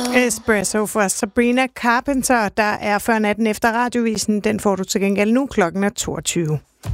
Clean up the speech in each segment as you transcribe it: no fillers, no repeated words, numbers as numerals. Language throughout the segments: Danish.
Espresso fra Sabrina Carpenter, der er før natten efter radiovisen. Den får du til gengæld nu, klokken er 22.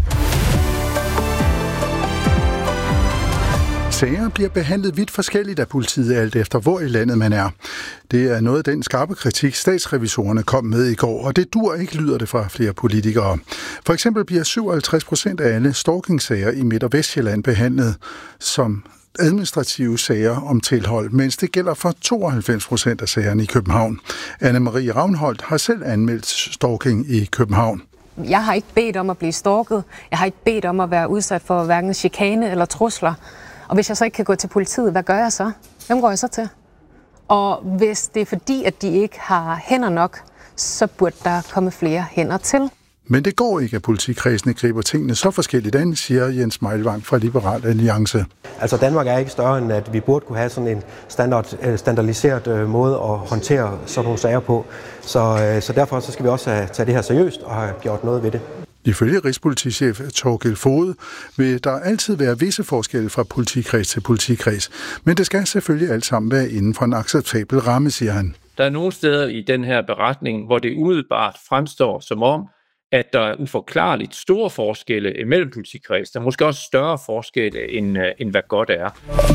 Sager bliver behandlet vidt forskelligt af politiet, alt efter hvor i landet man er. Det er noget af den skarpe kritik, statsrevisorerne kom med i går, og det dur ikke, lyder det fra flere politikere. For eksempel bliver 57% af alle stalking-sager i Midt- og Vestjylland behandlet som administrative sager om tilhold, mens det gælder for 92% af sagerne i København. Anne-Marie Ravnholdt har selv anmeldt stalking i København. Jeg har ikke bedt om at blive stalket. Jeg har ikke bedt om at være udsat for hverken chikane eller trusler. Og hvis jeg så ikke kan gå til politiet, hvad gør jeg så? Hvem går jeg så til? Og hvis det er fordi, at de ikke har hænder nok, så burde der komme flere hænder til. Men det går ikke, at politikredsene griber tingene så forskelligt an, siger Jens Meilvang fra Liberal Alliance. Altså Danmark er ikke større, end at vi burde kunne have sådan en standardiseret måde at håndtere sådan nogle sager på. Så derfor så skal vi også tage det her seriøst og have gjort noget ved det. Ifølge rigspolitichef Torkild Foged vil der altid være visse forskelle fra politikreds til politikreds, men det skal selvfølgelig alt sammen være inden for en acceptabel ramme, siger han. Der er nogle steder i den her beretning, hvor det umiddelbart fremstår som om, at der er uforklarligt store forskelle imellem politikreds. Der er måske også større forskelle, end hvad godt er.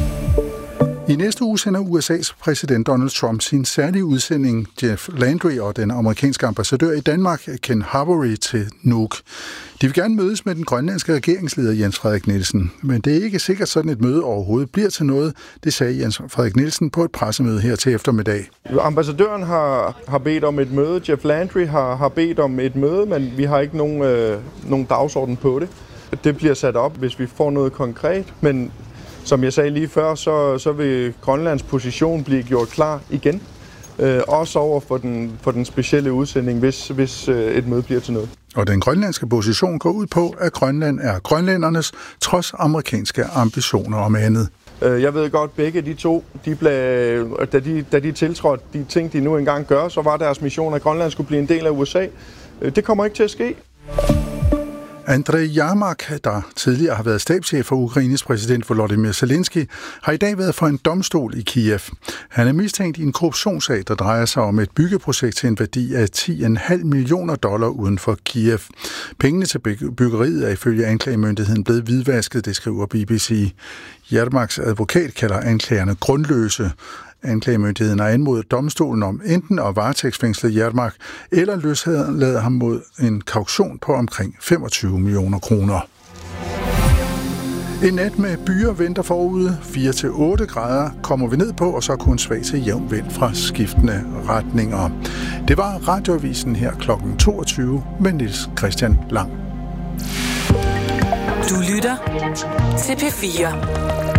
I næste uge sender USA's præsident Donald Trump sin særlige udsending Jeff Landry og den amerikanske ambassadør i Danmark, Ken Harbury, til Nuuk. De vil gerne mødes med den grønlandske regeringsleder Jens Frederik Nielsen, men det er ikke sikkert, sådan et møde overhovedet bliver til noget, det sagde Jens Frederik Nielsen på et pressemøde her til eftermiddag. Ambassadøren har bedt om et møde, Jeff Landry har bedt om et møde, men vi har ikke nogen dagsorden på det. Det bliver sat op, hvis vi får noget konkret, men som jeg sagde lige før, så vil Grønlands position blive gjort klar igen. Også over for den specielle udsending, hvis et møde bliver til noget. Og den grønlandske position går ud på, at Grønland er grønlændernes, trods amerikanske ambitioner om andet. Jeg ved godt, begge de to, da de tiltrådte de ting, de nu engang gør, så var deres mission, at Grønland skulle blive en del af USA. Det kommer ikke til at ske. Andrej Jermak, der tidligere har været stabschef for Ukraines præsident Volodymyr Zelensky, har i dag været for en domstol i Kiev. Han er mistænkt i en korruptionssag, der drejer sig om et byggeprojekt til en værdi af $10,5 millioner uden for Kiev. Pengene til byggeriet er ifølge anklagemyndigheden blevet hvidvasket, det skriver BBC. Jermaks advokat kalder anklagerne grundløse. Anklagemyndigheden har anmodet domstolen om enten at varetægtsfængsle Jermak eller løslade ham mod en kaution på omkring 25 millioner kroner. En nat med byer venter forude. 4-8 grader kommer vi ned på, og så kun svag til jævn vind fra skiftende retninger. Det var Radioavisen her kl. 22 med Niels Christian Lang. Du lytter til P4.